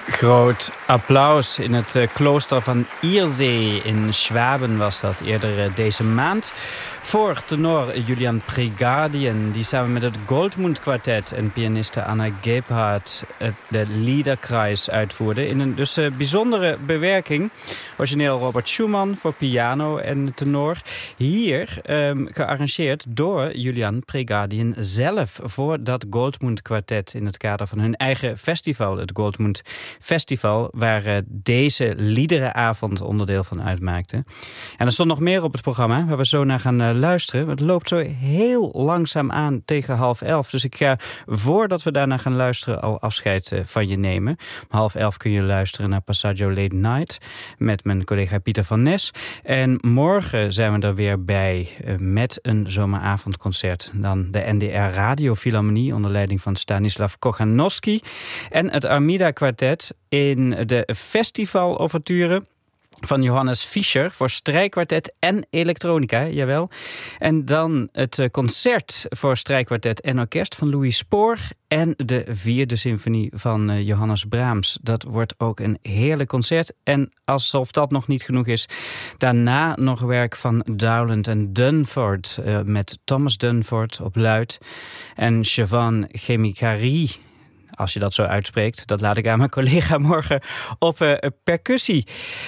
Groot applaus in het klooster van Iersee in Schwaben was dat eerder deze maand. Voor tenor Julian Pregardien, die samen met het Goldmund Quartet en pianiste Anna Gebhardt de Liederkreis uitvoerde. In een dus bijzondere bewerking. Origineel Robert Schumann voor piano en tenor. Hier gearrangeerd door Julian Pregardien zelf voor dat Goldmund Quartet in het kader van hun eigen festival. Het Goldmund Festival, waar deze liederenavond onderdeel van uitmaakte. En er stond nog meer op het programma waar we zo naar gaan luisteren. Het loopt zo heel langzaam aan tegen 10:30. Dus ik ga, voordat we daarna gaan luisteren, al afscheid van je nemen. Om 10:30 kun je luisteren naar Passaggio Late Night met mijn collega Pieter van Nes. En morgen zijn we er weer bij met een zomeravondconcert. Dan de NDR Radiofilharmonie onder leiding van Stanislav Kochanowski. En het Armida Quartet in de festivalouverture van Johannes Fischer voor strijkkwartet en elektronica, jawel. En dan het concert voor strijkkwartet en orkest van Louis Spohr en de 4e symfonie van Johannes Brahms. Dat wordt ook een heerlijk concert. En alsof dat nog niet genoeg is, daarna nog werk van Dowland en Dunford met Thomas Dunford op luid en Siobhan Chemikari, als je dat zo uitspreekt. Dat laat ik aan mijn collega morgen op percussie.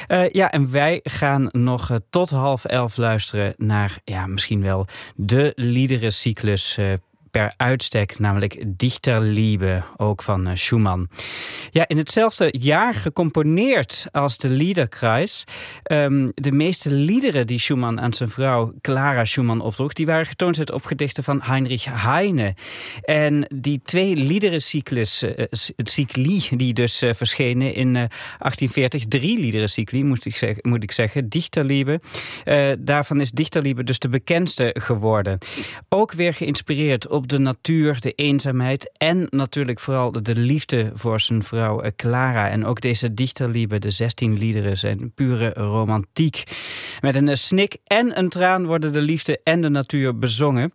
En wij gaan nog tot 10:30 luisteren naar misschien wel de liederencyclus per uitstek, namelijk Dichterliebe, ook van Schumann. Ja, in hetzelfde jaar gecomponeerd als de Liederkreis. De meeste liederen die Schumann aan zijn vrouw Clara Schumann opdroeg, die waren getoond op gedichten van Heinrich Heine. En die 2 liederencycli die dus verschenen in 1840, 3 liederencycli moet ik zeggen, Dichterliebe. Daarvan is Dichterliebe dus de bekendste geworden. Ook weer geïnspireerd op de natuur, de eenzaamheid en natuurlijk vooral de liefde voor zijn vrouw Clara. En ook deze Dichterliebe, de 16 liederen, zijn pure romantiek. Met een snik en een traan worden de liefde en de natuur bezongen.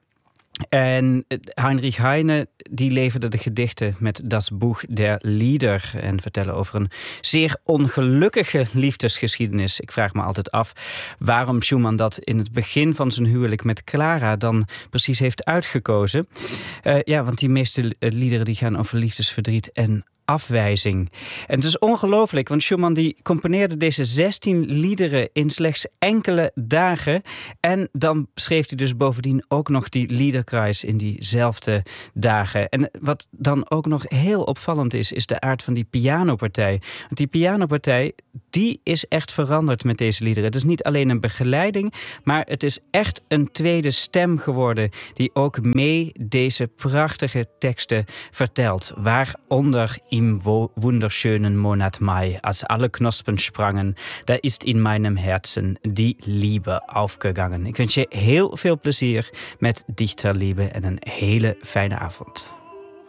En Heinrich Heine die leverde de gedichten met Das Buch der Lieder en vertellen over een zeer ongelukkige liefdesgeschiedenis. Ik vraag me altijd af waarom Schumann dat in het begin van zijn huwelijk met Clara dan precies heeft uitgekozen. Want die meeste liederen die gaan over liefdesverdriet en afwijzing. En het is ongelooflijk, want Schumann die componeerde deze 16 liederen in slechts enkele dagen. En dan schreef hij dus bovendien ook nog die Liederkreis in diezelfde dagen. En wat dan ook nog heel opvallend is de aard van die pianopartij. Want die pianopartij, die is echt veranderd met deze liederen. Het is niet alleen een begeleiding, maar het is echt een tweede stem geworden die ook mee deze prachtige teksten vertelt. Waaronder im wunderschönen Monat Mai, als alle Knospen sprangen, da ist in meinem Herzen die Liebe aufgegangen. Ik wens je heel veel plezier met Dichterliebe en een hele fijne avond.